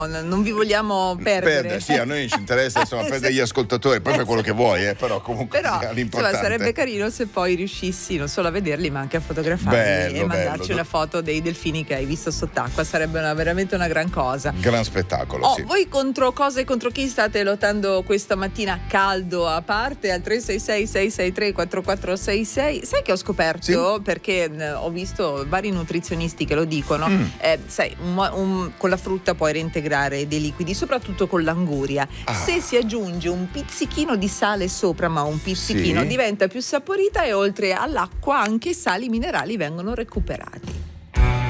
non vi vogliamo perdere. Sì, a noi ci interessa insomma perdere gli ascoltatori, poi fai quello che vuoi, però comunque sia l'importante. Insomma, sarebbe carino se poi riuscissi non solo a vederli ma anche a fotografarli e mandarci una foto dei delfini che hai visto sott'acqua, sarebbe veramente una gran cosa. Gran spettacolo, sì. Voi contro cosa e contro chi state lottando questa mattina, caldo a parte, al 366 663 4466? Sai che ho scoperto, sì? Perché ho visto vari nutrizionisti che lo dicono, sai, con la frutta puoi reintegrare dei liquidi, soprattutto con l'anguria. Se si aggiunge un pizzichino di sale sopra, ma un pizzichino, diventa più saporita e oltre all'acqua anche i sali minerali vengono recuperati.